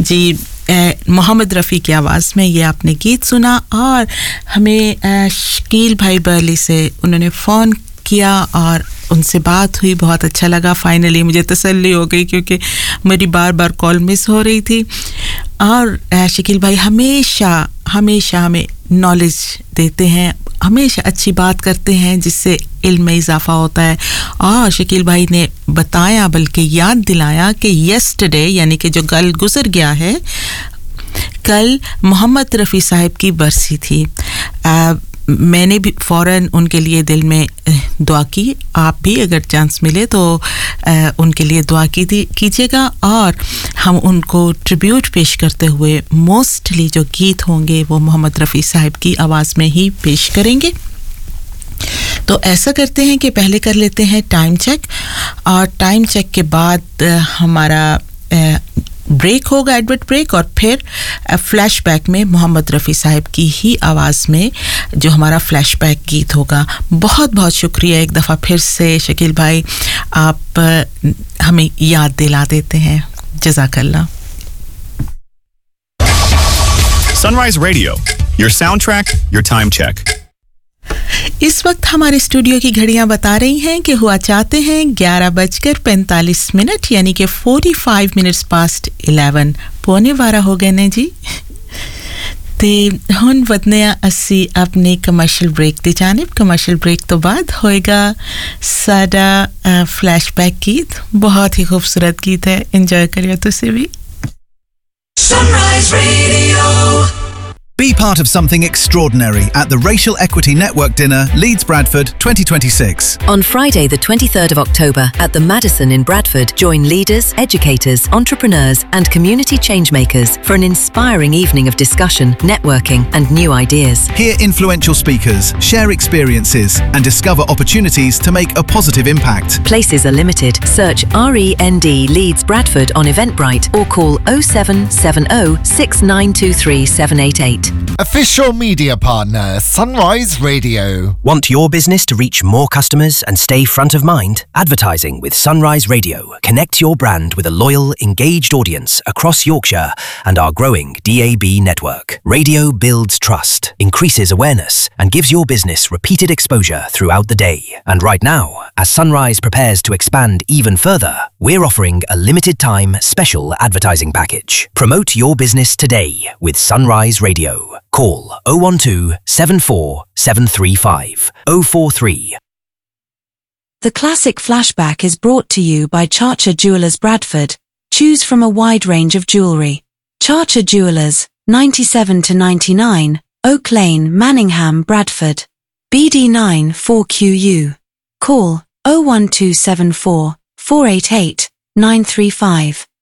जी मोहम्मद रफ़ी की आवाज़ में ये आपने गीत सुना और हमें शकील भाई बर्ली से उन्होंने फ़ोन किया और उनसे बात हुई, बहुत अच्छा लगा। फाइनली मुझे तसल्ली हो गई क्योंकि मेरी बार-बार कॉल मिस हो रही थी। और शकील भाई हमेशा हमें नॉलेज देते हैं, हमेशा अच्छी बात करते हैं जिससे इल्म में इजाफा होता है। और शकील भाई ने बताया, बल्कि याद दिलाया कि यस्टरडे यानी कि जो कल गुजर गया है, कल मोहम्मद रफ़ी साहब की बरसी थी। मैंने भी फ़ौरन उनके लिए दिल में दुआ की। आप भी अगर चांस मिले तो उनके लिए दुआ कीजिएगा और हम उनको ट्रिब्यूट पेश करते हुए मोस्टली जो गीत होंगे वो मोहम्मद रफ़ी साहब की आवाज़ में ही पेश करेंगे। तो ऐसा करते हैं कि पहले कर लेते हैं टाइम चेक, और टाइम चेक के बाद हमारा ब्रेक होगा, एडवर्ट ब्रेक, और फिर फ्लैशबैक में मोहम्मद रफ़ी साहब की ही आवाज़ में जो हमारा फ्लैशबैक गीत होगा। बहुत बहुत शुक्रिया एक दफ़ा फिर से शकील भाई, आप हमें याद दिला देते हैं। जज़ाकल्लाह। Sunrise Radio, your soundtrack, your time check. इस वक्त हमारे स्टूडियो की घड़ियां बता रही हैं कि हुआ चाहते हैं 11:45 यानी कि 45 मिनट्स पास्ट 11 पौने 12 हो गए ने जी। ते हुन वदने अस्सी अपने कमर्शियल ब्रेक दी जानिब। कमर्शियल ब्रेक तो बाद होएगा साडा फ्लैशबैक गीत, बहुत ही खूबसूरत गीत है, एंजॉय करियो तुसी भी। Sunrise Radio. Be part of something extraordinary at the Racial Equity Network Dinner, Leeds Bradford 2026. On Friday the 23rd of October at the Madison in Bradford, join leaders, educators, entrepreneurs and community changemakers for an inspiring evening of discussion, networking and new ideas. Hear influential speakers, share experiences and discover opportunities to make a positive impact. Places are limited. Search REND Leeds Bradford on Eventbrite or call 0770 6923 788. Official media partner, Sunrise Radio. Want your business to reach more customers and stay front of mind? Advertising with Sunrise Radio connects your brand with a loyal, engaged audience across Yorkshire and our growing DAB network. Radio builds trust, increases awareness and gives your business repeated exposure throughout the day. And right now, as Sunrise prepares to expand even further, we're offering a limited time special advertising package. Promote your business today with Sunrise Radio. Call 012 74 735 043. The Classic Flashback is brought to you by Charcher Jewellers Bradford. Choose from a wide range of jewellery. Charcher Jewellers, 97 to 99, Oak Lane, Manningham, Bradford. BD9 4QU. Call 01274 488 935.